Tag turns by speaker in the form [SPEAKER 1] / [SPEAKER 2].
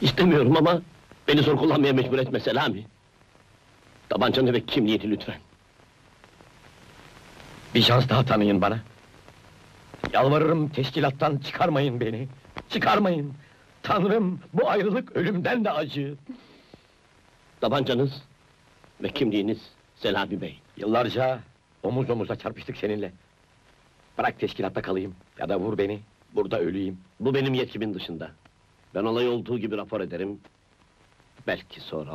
[SPEAKER 1] İstemiyorum ama beni zor kullanmaya mecbur etme Selami. Tabancanı ve kimliğini lütfen.
[SPEAKER 2] Bir şans daha tanıyın bana. Yalvarırım, teşkilattan çıkarmayın beni. Çıkarmayın! Tanrım, bu ayrılık ölümden de acı.
[SPEAKER 1] Tabancanız ve kimliğiniz Selami Bey.
[SPEAKER 2] Yıllarca omuz omuza çarpıştık seninle. Bırak teşkilatta kalayım, ya da vur beni, burada öleyim.
[SPEAKER 1] Bu benim yetkimin dışında. Ben olay olduğu gibi rapor ederim. Belki sonra